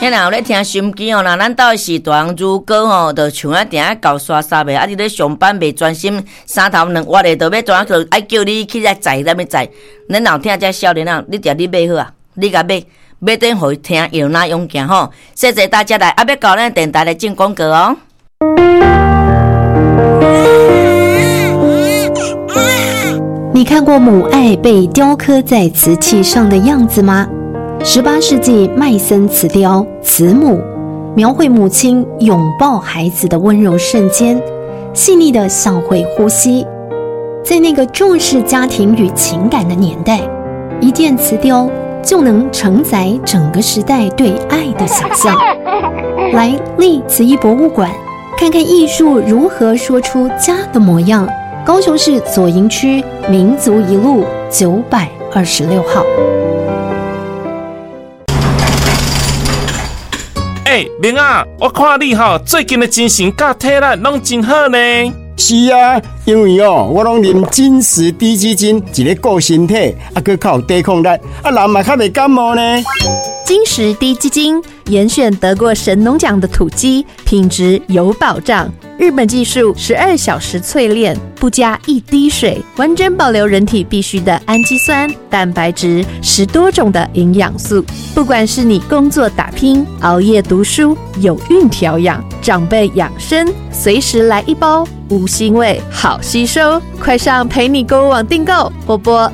你若有咧听收音机哦，那咱到时大人如果吼，就像啊定啊搞刷沙的，啊你咧上班袂专心，3头2挖的，就要怎样爱叫你去来载，咱要载。咱老听这少年人，你只你买好啊，你甲买等互伊听，有哪用行吼？谢谢大家来，啊要搞咱电台来进广告哦。 你看过母爱被雕刻在瓷器上的样子吗？18世纪麦森瓷雕《慈母》描绘母亲拥抱孩子的温柔瞬间，细腻的像会呼吸。在那个重视家庭与情感的年代，一件瓷雕就能承载整个时代对爱的想象。来立慈艺博物馆，看看艺术如何说出家的模样。高雄市左营区民族一路926号。 明啊，我看你最近的精神甲体力拢真好呢。 是啊，因为我拢啉金石低基金，一个顾身体，还靠抵抗力，人嘛较袂感冒呢。 金石低基金严选得过神农奖的土鸡，品质有保障。日本技术12小时淬炼，不加一滴水，完整保留人体必需的氨基酸、蛋白质，10多种的营养素。不管是你工作打拼、熬夜读书、有孕调养、长辈养生，随时来一包，无腥味，好吸收。快上陪你购物网订购，拨拨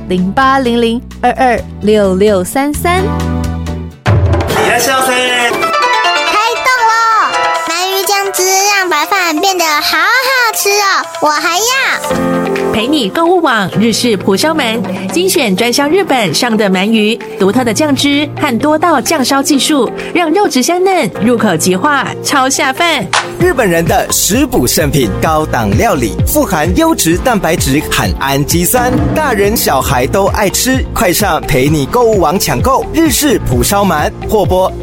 0800226633。 いらっしゃいませ。 开动了！鳗鱼酱汁让白饭变得好好吃哦，我还要。 陪你购物网日式蒲烧鳗，精选专销日本上的鳗鱼，独特的酱汁和多道酱烧技术，让肉质香嫩，入口即化，超下饭。 日本人的食补圣品，高档料理，富含优质蛋白质和氨基酸，大人小孩都爱吃。快上陪你购物网抢购日式蒲烧鳗，或拨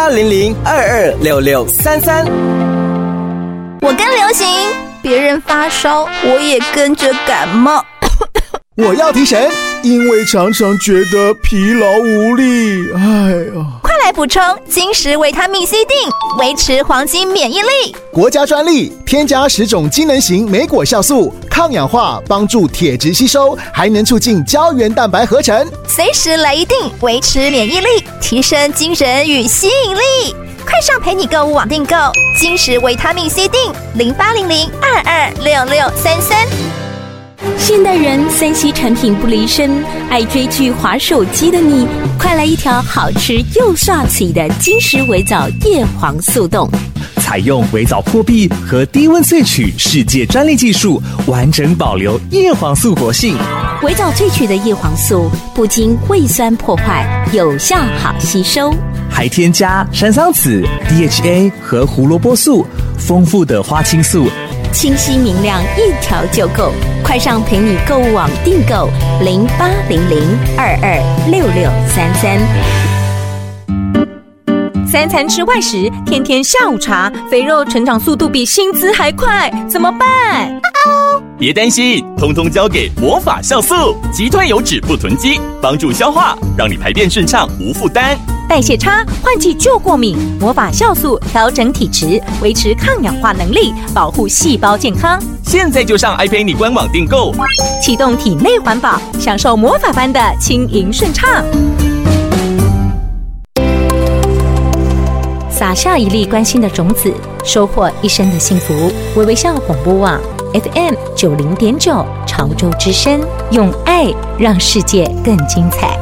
0800226633。 我跟流行，别人发烧，我也跟着感冒。 我要提神，因为常常觉得疲劳无力。 快来补充金石维他命 C 锭，维持黄金免疫力。 国家专利，添加10种机能型莓果酵素，抗氧化，帮助铁质吸收，还能促进胶原蛋白合成。 随时来一锭，维持免疫力，提升精神与吸引力。快上陪你购物网订购金石维他命 C 锭，0800226633。 现代人3C 产品不离身，爱追剧滑手机的你，快来一条好吃又刷起的金石微藻叶黄素冻。 采用微藻破壁和低温萃取世界专利技术，完整保留叶黄素活性。 微藻萃取的叶黄素不经胃酸破坏，有效好吸收， 还添加山桑子、DHA 和胡萝卜素，丰富的花青素， 清晰明亮，一条就够。快上陪你购物网订购0800226633。 3餐吃外食，天天下午茶，肥肉成长速度比薪资还快，怎么办？ 别担心，通通交给魔法酵素，击退油脂不囤积，帮助消化，让你排便顺畅无负担。 代谢差、换季就过敏，魔法酵素调整体质，维持抗氧化能力，保护细胞健康。 现在就上爱陪你官网订购， 启动体内环保，享受魔法般的轻盈顺畅。 撒下一粒关心的种子，收获一生的幸福。微微笑广播网 FM90.9潮州之声，用爱让世界更精彩。